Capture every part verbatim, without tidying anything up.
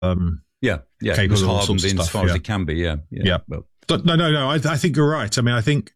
um, yeah, yeah, it was hardened in as far yeah. as it can be. Yeah, yeah. yeah. Well, but no, no, no. I, I think you're right. I mean, I think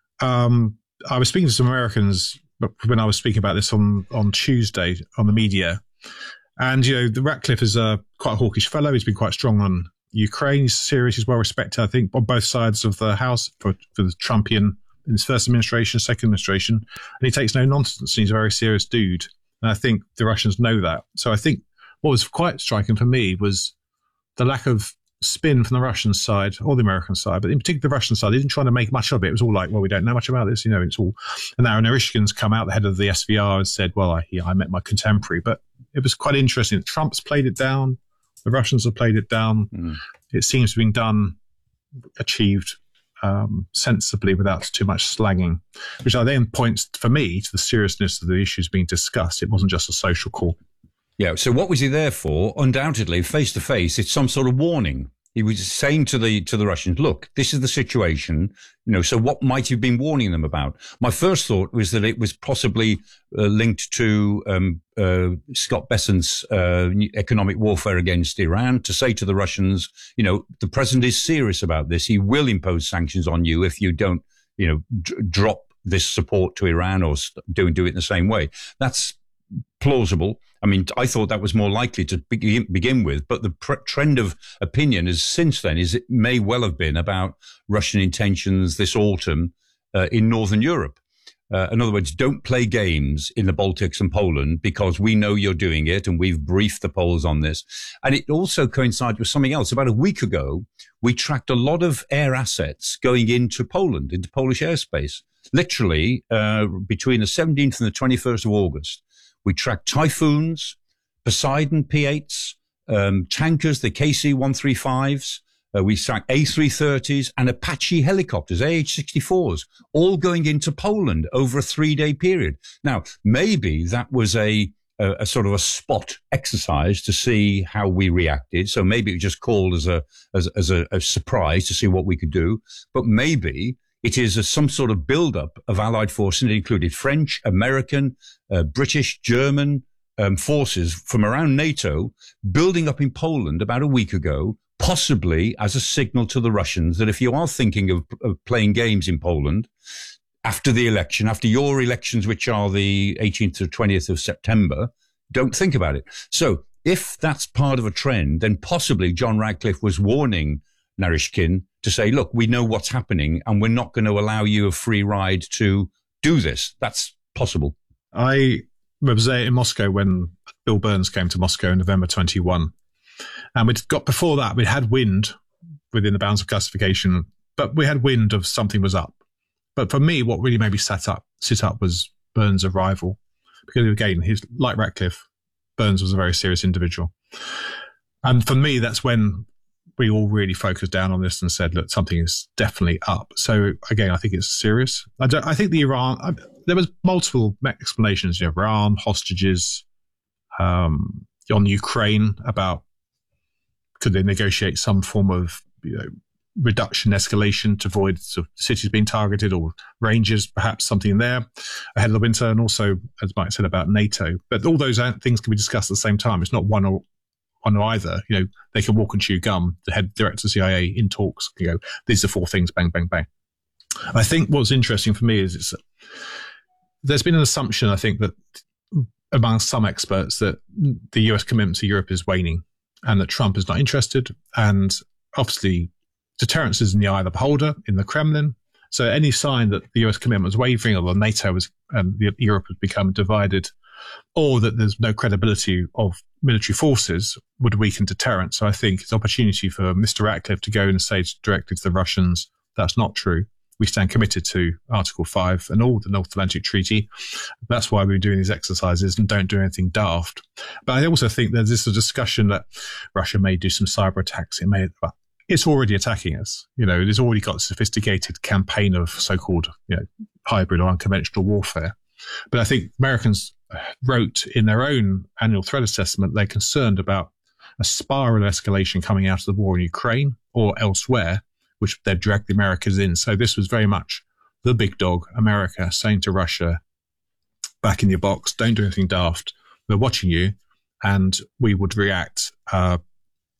um, I was speaking to some Americans when I was speaking about this on on Tuesday on the media, and you know, the Ratcliffe is a quite a hawkish fellow. He's been quite strong on Ukraine. He's serious. He's well respected, I think, on both sides of the house for, for the Trumpian in his first administration, second administration, and he takes no nonsense. He's a very serious dude, and I think the Russians know that. So I think what was quite striking for me was the lack of spin from the Russian side or the American side, but in particular the Russian side. They didn't try to make much of it. It was all like, well, we don't know much about this, you know. It's all. And now Narishkin's come out, the head of the S V R, and said, well, I, yeah, I met my contemporary, but it was quite interesting. Trump's played it down. The Russians have played it down. Mm. It seems to have been done, achieved um, sensibly without too much slagging, which I then points for me to the seriousness of the issues being discussed. It wasn't just a social call. Yeah. So what was he there for? Undoubtedly, face to face, it's some sort of warning. He was saying to the to the Russians, look, this is the situation, you know, so what might he have been warning them about? My first thought was that it was possibly uh, linked to um, uh, Scott Bessent's uh, economic warfare against Iran, to say to the Russians, you know, the president is serious about this. He will impose sanctions on you if you don't, you know, d- drop this support to Iran or don't do it in the same way. That's plausible. I mean, I thought that was more likely to begin, begin with, but the pr- trend of opinion is since then is it may well have been about Russian intentions this autumn uh, in Northern Europe. Uh, in other words, don't play games in the Baltics and Poland because we know you're doing it and we've briefed the Poles on this. And it also coincided with something else. About a week ago, we tracked a lot of air assets going into Poland, into Polish airspace, literally uh, between the seventeenth and the twenty-first of August. We tracked Typhoons, Poseidon P eights, um, tankers, the K C one thirty-fives. Uh, we tracked A three thirties and Apache helicopters, A H sixty-fours, all going into Poland over a three-day period. Now, maybe that was a, a, a sort of a spot exercise to see how we reacted. So maybe it was just called as a as, as a, a surprise to see what we could do. But maybe it is a, some sort of build-up of Allied forces, and it included French, American, uh, British, German um, forces from around NATO building up in Poland about a week ago, possibly as a signal to the Russians that if you are thinking of, of playing games in Poland after the election, after your elections, which are the eighteenth to twentieth of September, don't think about it. So if that's part of a trend, then possibly John Ratcliffe was warning Narishkin to say, look, we know what's happening and we're not going to allow you a free ride to do this. That's possible. I was there in Moscow when Bill Burns came to Moscow in November twenty-one. And we'd got, before that, we had wind within the bounds of classification, but we had wind of something was up. But for me, what really made me sat up, sit up was Burns' arrival. Because again, he's like Ratcliffe, Burns was a very serious individual. And for me, that's when we all really focused down on this and said, look, something is definitely up. So again, I think it's serious. I, don't, I think the Iran, I, there was multiple explanations, you know, Iran, hostages, um, on Ukraine about could they negotiate some form of, you know, reduction, escalation to avoid sort of cities being targeted, or Rangers, perhaps something there ahead of the winter. And also, as Mike said, about NATO. But all those things can be discussed at the same time. It's not one or one or either. You know, they can walk and chew gum. The head director of the C I A in talks can go, these are four things, bang, bang, bang. I think what's interesting for me is it's, there's been an assumption, I think, that among some experts that the U S commitment to Europe is waning and that Trump is not interested. And obviously, deterrence is in the eye of the beholder in the Kremlin. So any sign that the U S commitment is wavering, or that NATO is, and Europe has become divided, or that there's no credibility of military forces, would weaken deterrence. So I think it's an opportunity for Mister Ratcliffe to go and say directly to the Russians, that's not true. We stand committed to Article five and all the North Atlantic Treaty. That's why we're doing these exercises, and don't do anything daft. But I also think there's this discussion that Russia may do some cyber attacks. It may, it's already attacking us. You know, it has already got a sophisticated campaign of so-called, you know, hybrid or unconventional warfare. But I think Americans wrote in their own annual threat assessment, they're concerned about a spiral escalation coming out of the war in Ukraine or elsewhere, which they've dragged the Americans in. So this was very much the big dog, America, saying to Russia, back in your box, don't do anything daft. We're watching you, and we would react uh,